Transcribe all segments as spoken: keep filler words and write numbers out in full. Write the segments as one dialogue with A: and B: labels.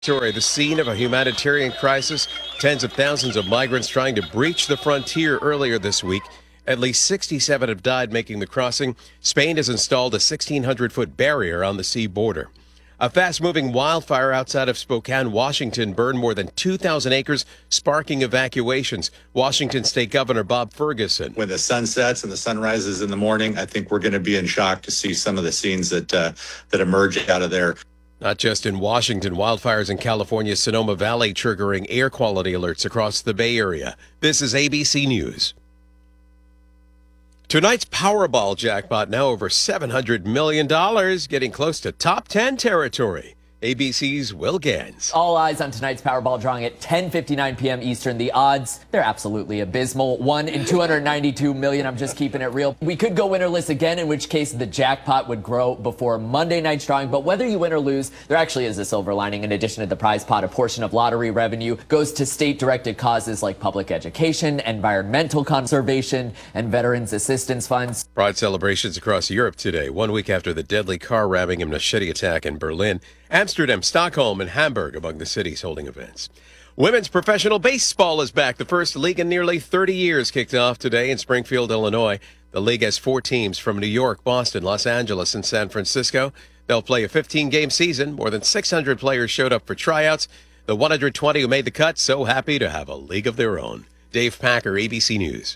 A: Story, the scene of a humanitarian crisis. Tens of thousands of migrants trying to breach the frontier earlier this week. At least sixty-seven have died making the crossing. Spain has installed a sixteen hundred foot barrier on the sea border. A fast-moving wildfire outside of Spokane, Washington, burned more than two thousand acres, sparking evacuations. Washington State Governor Bob Ferguson.
B: When the sun sets and the sun rises in the morning, I think we're going to be in shock to see some of the scenes that uh, that emerge out of there.
A: Not just in Washington, wildfires in California's Sonoma Valley triggering air quality alerts across the Bay Area. This is A B C News. Tonight's Powerball jackpot now over seven hundred million dollars, getting close to top ten territory. A B C's Will Gans.
C: All eyes on tonight's Powerball drawing at ten fifty-nine p.m. Eastern. The odds, they're absolutely abysmal. One in two hundred ninety-two million. I'm just keeping it real. We could go winnerless again, in which case the jackpot would grow before Monday night's drawing. But whether you win or lose, there actually is a silver lining. In addition to the prize pot, a portion of lottery revenue goes to state-directed causes like public education, environmental conservation, and veterans assistance funds.
A: Pride celebrations across Europe today, one week after the deadly car ramming and machete attack in Berlin. Amsterdam, Stockholm, and Hamburg among the cities holding events. Women's professional baseball is back. The first league in nearly thirty years kicked off today in Springfield, Illinois. The league has four teams from New York, Boston, Los Angeles, and San Francisco. They'll play a fifteen game season. More than six hundred players showed up for tryouts. The one hundred twenty who made the cut so happy to have a league of their own. Dave Packer, A B C News.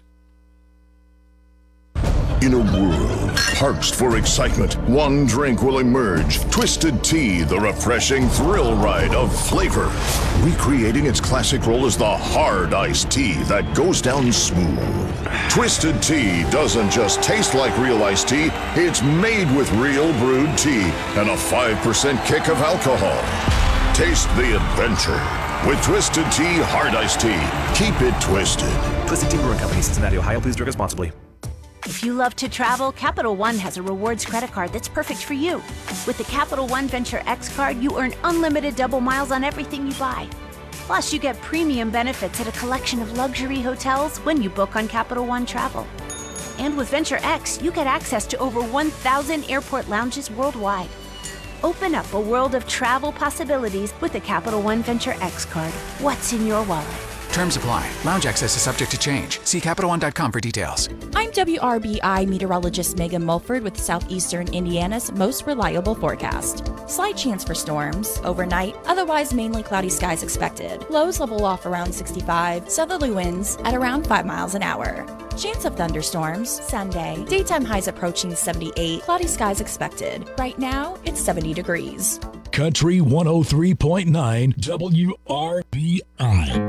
D: In a world parched for excitement, one drink will emerge. Twisted Tea, the refreshing thrill ride of flavor. Recreating its classic role as the hard iced tea that goes down smooth. Twisted Tea doesn't just taste like real iced tea, it's made with real brewed tea and a five percent kick of alcohol. Taste the adventure with Twisted Tea Hard Iced Tea. Keep it twisted.
E: Twisted Tea Brewing Company, Cincinnati, Ohio. Please drink responsibly.
F: If you love to travel, Capital One has a rewards credit card that's perfect for you. With the Capital One Venture X card, you earn unlimited double miles on everything you buy. Plus, you get premium benefits at a collection of luxury hotels when you book on Capital One Travel. And with Venture X, you get access to over one thousand airport lounges worldwide. Open up a world of travel possibilities with the Capital One Venture X card. What's in your wallet?
G: Terms apply. Lounge access is subject to change. See Capital One dot com for details.
H: I'm W R B I meteorologist Megan Mulford with Southeastern Indiana's most reliable forecast. Slight chance for storms overnight, otherwise mainly cloudy skies expected. Lows level off around sixty-five, southerly winds at around five miles an hour. Chance of thunderstorms Sunday. Daytime highs approaching seventy-eight, cloudy skies expected. Right now, it's seventy degrees.
I: Country one oh three point nine W R B I.